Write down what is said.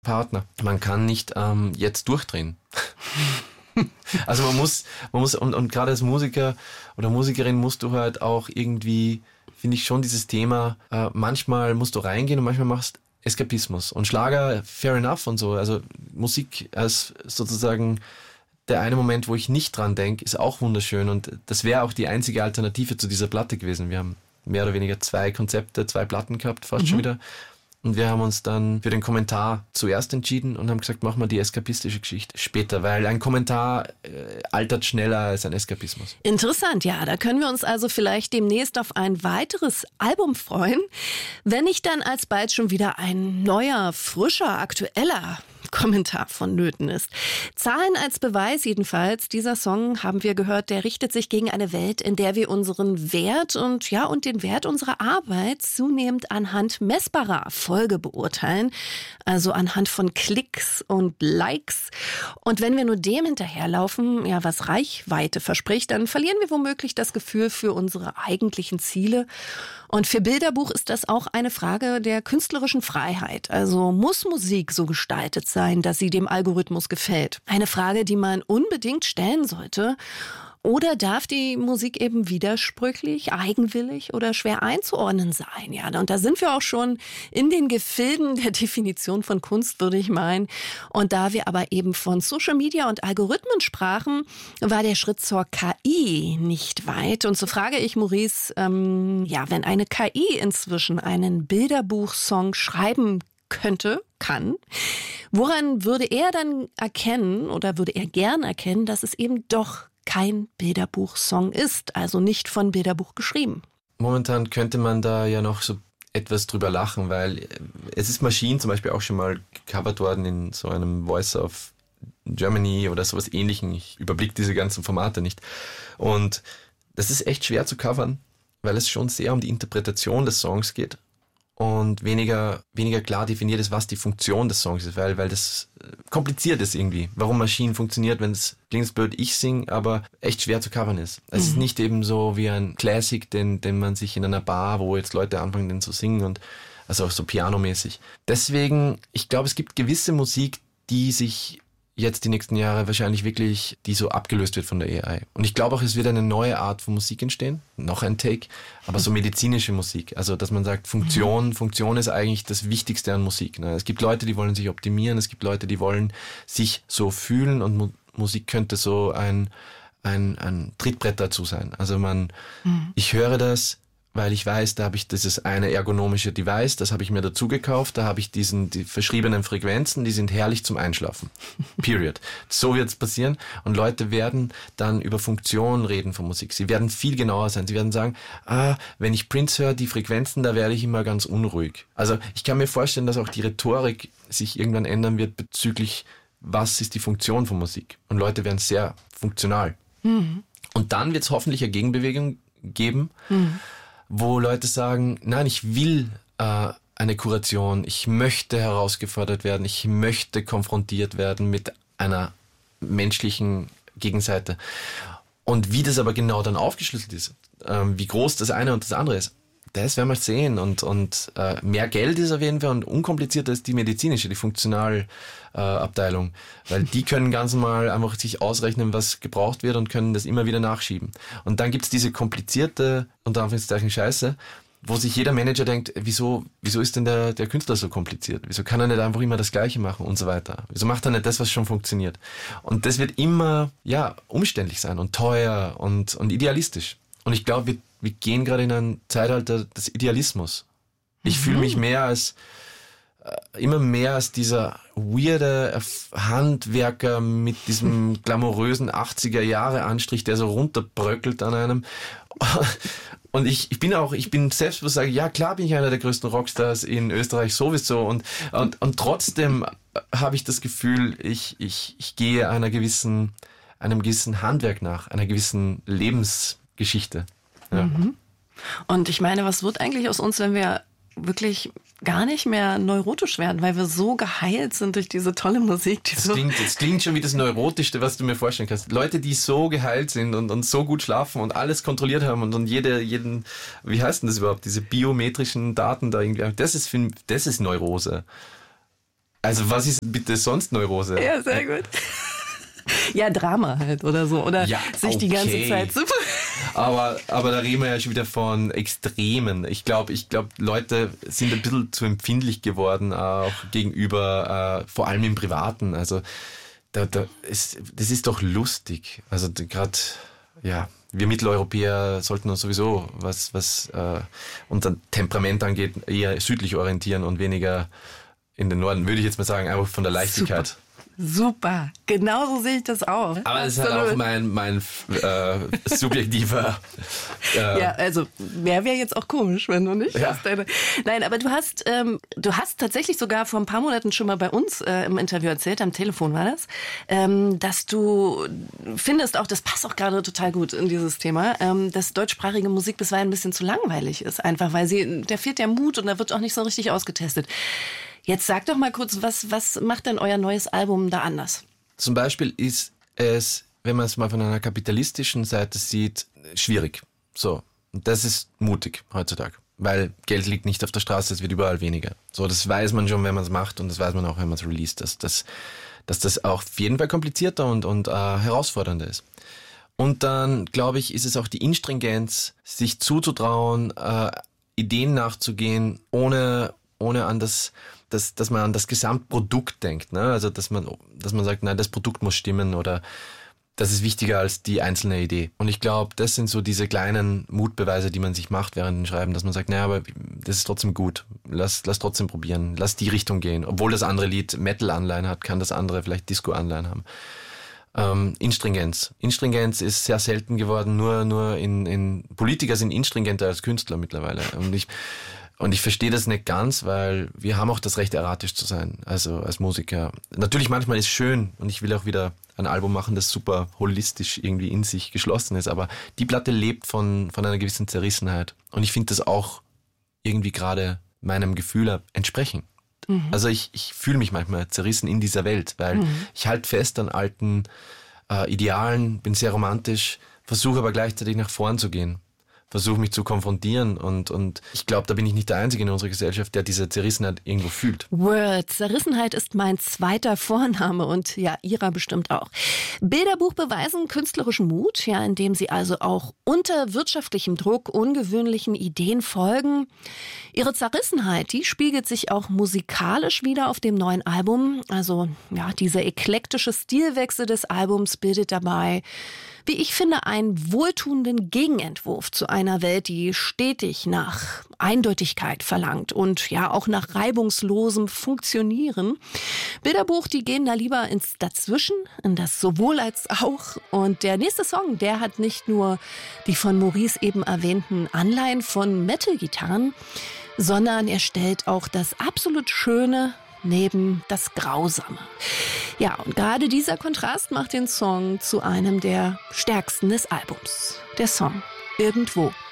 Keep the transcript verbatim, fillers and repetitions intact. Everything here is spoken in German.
Partner. Man kann nicht ähm, jetzt durchdrehen. Also man muss, man muss und, und gerade als Musiker oder Musikerin musst du halt auch irgendwie, finde ich schon dieses Thema, äh, manchmal musst du reingehen und manchmal machst Eskapismus. Und Schlager, fair enough und so. Also Musik als sozusagen der eine Moment, wo ich nicht dran denke, ist auch wunderschön. Und das wäre auch die einzige Alternative zu dieser Platte gewesen. Wir haben mehr oder weniger zwei Konzepte, zwei Platten gehabt, fast mhm. schon wieder. Und wir haben uns dann für den Kommentar zuerst entschieden und haben gesagt, machen wir die eskapistische Geschichte später, weil ein Kommentar äh, altert schneller als ein Eskapismus. Interessant, ja. Da können wir uns also vielleicht demnächst auf ein weiteres Album freuen, wenn nicht dann alsbald schon wieder ein neuer, frischer, aktueller Kommentar vonnöten ist. Zahlen als Beweis jedenfalls. Dieser Song, haben wir gehört, der richtet sich gegen eine Welt, in der wir unseren Wert und ja und den Wert unserer Arbeit zunehmend anhand messbarer Erfolge beurteilen. Also anhand von Klicks und Likes. Und wenn wir nur dem hinterherlaufen, ja, was Reichweite verspricht, dann verlieren wir womöglich das Gefühl für unsere eigentlichen Ziele. Und für Bilderbuch ist das auch eine Frage der künstlerischen Freiheit. Also muss Musik so gestaltet sein, dass sie dem Algorithmus gefällt? Eine Frage, die man unbedingt stellen sollte. Oder darf die Musik eben widersprüchlich, eigenwillig oder schwer einzuordnen sein? Ja, und da sind wir auch schon in den Gefilden der Definition von Kunst, würde ich meinen. Und da wir aber eben von Social Media und Algorithmen sprachen, war der Schritt zur K I nicht weit. Und so frage ich Maurice, ähm, ja, wenn eine K I inzwischen einen Bilderbuchsong schreiben könnte, kann, woran würde er dann erkennen oder würde er gern erkennen, dass es eben doch kein Bilderbuchsong ist, also nicht von Bilderbuch geschrieben? Momentan könnte man da ja noch so etwas drüber lachen, weil es ist Machine zum Beispiel auch schon mal gecovert worden in so einem Voice of Germany oder sowas Ähnlichem. Ich überblicke diese ganzen Formate nicht. Und das ist echt schwer zu covern, weil es schon sehr um die Interpretation des Songs geht und weniger weniger klar definiert ist, was die Funktion des Songs ist, weil weil das kompliziert ist irgendwie. Warum Maschinen funktioniert, wenn es klingt blöd, ich sing, aber echt schwer zu covern ist. Es mhm. ist nicht eben so wie ein Classic, den den man sich in einer Bar, wo jetzt Leute anfangen, den zu singen und also auch so pianomäßig. Deswegen, ich glaube, es gibt gewisse Musik, die sich jetzt die nächsten Jahre wahrscheinlich wirklich, die so abgelöst wird von der A I. Und ich glaube auch, es wird eine neue Art von Musik entstehen, noch ein Take, aber so medizinische Musik. Also, dass man sagt, Funktion, mhm. Funktion ist eigentlich das Wichtigste an Musik. Ne? Es gibt Leute, die wollen sich optimieren, es gibt Leute, die wollen sich so fühlen und Mu- Musik könnte so ein, ein, ein Trittbrett dazu sein. Also man, mhm. ich höre das, weil ich weiß, da habe ich dieses eine ergonomische Device, das habe ich mir dazu gekauft, da habe ich diesen die verschriebenen Frequenzen, die sind herrlich zum Einschlafen. Period. So wird es passieren und Leute werden dann über Funktionen reden von Musik. Sie werden viel genauer sein. Sie werden sagen, ah, wenn ich Prince höre, die Frequenzen, da werde ich immer ganz unruhig. Also ich kann mir vorstellen, dass auch die Rhetorik sich irgendwann ändern wird bezüglich, was ist die Funktion von Musik. Und Leute werden sehr funktional. Mhm. Und dann wird es hoffentlich eine Gegenbewegung geben, mhm. wo Leute sagen, nein, ich will äh, eine Kuration, ich möchte herausgefordert werden, ich möchte konfrontiert werden mit einer menschlichen Gegenseite. Und wie das aber genau dann aufgeschlüsselt ist, äh, wie groß das eine und das andere ist, das werden wir sehen. Und, und äh, mehr Geld ist auf jeden Fall und unkomplizierter ist die medizinische, die Funktionalabteilung. Äh, weil die können ganz normal einfach sich ausrechnen, was gebraucht wird und können das immer wieder nachschieben. Und dann gibt's diese komplizierte, unter Anführungszeichen Scheiße, wo sich jeder Manager denkt, wieso, wieso ist denn der, der Künstler so kompliziert? Wieso kann er nicht einfach immer das Gleiche machen und so weiter? Wieso macht er nicht das, was schon funktioniert? Und das wird immer, ja, umständlich sein und teuer und, und idealistisch. Und ich glaube, wir, wir gehen gerade in ein Zeitalter des Idealismus. Ich mhm. fühle mich mehr als, äh, immer mehr als dieser weirde Handwerker mit diesem glamourösen achtziger-Jahre-Anstrich, der so runterbröckelt an einem. Und ich, ich bin auch, ich bin selbstbewusst, sage, ja klar bin ich einer der größten Rockstars in Österreich sowieso und, und, und trotzdem habe ich das Gefühl, ich, ich, ich gehe einer gewissen, einem gewissen Handwerk nach, einer gewissen Lebensgeschichte. Ja. Mhm. Und ich meine, was wird eigentlich aus uns, wenn wir wirklich gar nicht mehr neurotisch werden, weil wir so geheilt sind durch diese tolle Musik. Die das, so klingt, das klingt schon wie das Neurotischste, was du mir vorstellen kannst. Leute, die so geheilt sind und, und so gut schlafen und alles kontrolliert haben und, und jede, jeden, wie heißt denn das überhaupt, diese biometrischen Daten da irgendwie, das ist, das ist Neurose. Also was ist bitte sonst Neurose? Ja, sehr gut. Ja, Drama halt oder so. Oder ja, sich die okay. ganze Zeit super. Aber, aber da reden wir ja schon wieder von Extremen. Ich glaube, ich glaube, Leute sind ein bisschen zu empfindlich geworden, auch gegenüber, äh, vor allem im Privaten. Also da, da ist, das ist doch lustig. Also gerade, ja, wir Mitteleuropäer sollten uns sowieso, was, was äh, unser Temperament angeht, eher südlich orientieren und weniger in den Norden, würde ich jetzt mal sagen, einfach von der Leichtigkeit. Super. Super, genauso sehe ich das auch. Aber es ist halt auch mein, mein äh, subjektiver... Äh, ja, also wäre wär jetzt auch komisch, wenn du nicht ja. hast. Deine, nein, aber du hast, ähm, du hast tatsächlich sogar vor ein paar Monaten schon mal bei uns äh, im Interview erzählt, am Telefon war das, ähm, dass du findest auch, das passt auch gerade total gut in dieses Thema, ähm, dass deutschsprachige Musik bisweilen ein bisschen zu langweilig ist, einfach weil sie, da fehlt der Mut und da wird auch nicht so richtig ausgetestet. Jetzt sag doch mal kurz, was, was macht denn euer neues Album da anders? Zum Beispiel ist es, wenn man es mal von einer kapitalistischen Seite sieht, schwierig. So, und das ist mutig heutzutage, weil Geld liegt nicht auf der Straße, es wird überall weniger. So, das weiß man schon, wenn man es macht und das weiß man auch, wenn man es released, dass, dass, dass das auch auf jeden Fall komplizierter und, und äh, herausfordernder ist. Und dann, glaube ich, ist es auch die Instringenz, sich zuzutrauen, äh, Ideen nachzugehen, ohne, ohne an das... Dass, dass man an das Gesamtprodukt denkt, ne? Also dass man, dass man sagt, nein, das Produkt muss stimmen oder das ist wichtiger als die einzelne Idee. Und ich glaube, das sind so diese kleinen Mutbeweise, die man sich macht während dem Schreiben, dass man sagt, naja, aber das ist trotzdem gut, lass, lass trotzdem probieren, lass die Richtung gehen. Obwohl das andere Lied Metal-Anleihen hat, kann das andere vielleicht Disco-Anleihen haben. Ähm, Instringenz. Instringenz ist sehr selten geworden, nur, nur in, in Politiker sind instringenter als Künstler mittlerweile. Und ich Und ich verstehe das nicht ganz, weil wir haben auch das Recht, erratisch zu sein, also als Musiker. Natürlich manchmal ist es schön und ich will auch wieder ein Album machen, das super holistisch irgendwie in sich geschlossen ist, aber die Platte lebt von, von einer gewissen Zerrissenheit und ich finde das auch irgendwie gerade meinem Gefühl entsprechen. Mhm. Also ich, ich fühle mich manchmal zerrissen in dieser Welt, weil mhm. ich halte fest an alten äh, Idealen, bin sehr romantisch, versuche aber gleichzeitig nach vorn zu gehen. Versuche mich zu konfrontieren und, und ich glaube, da bin ich nicht der Einzige in unserer Gesellschaft, der diese Zerrissenheit irgendwo fühlt. Word, Zerrissenheit ist mein zweiter Vorname und ja, ihrer bestimmt auch. Bilderbuch beweisen künstlerischen Mut, ja, indem sie also auch unter wirtschaftlichem Druck ungewöhnlichen Ideen folgen. Ihre Zerrissenheit, die spiegelt sich auch musikalisch wieder auf dem neuen Album. Also ja, dieser eklektische Stilwechsel des Albums bildet dabei, wie ich finde, einen wohltuenden Gegenentwurf zu einer Welt, die stetig nach Eindeutigkeit verlangt und ja auch nach reibungslosem Funktionieren. Bilderbuch, die gehen da lieber ins Dazwischen, in das sowohl als auch. Und der nächste Song, der hat nicht nur die von Maurice eben erwähnten Anleihen von Metal-Gitarren, sondern er stellt auch das absolut Schöne neben das Grausame. Ja, und gerade dieser Kontrast macht den Song zu einem der stärksten des Albums. Der Song Irgendwo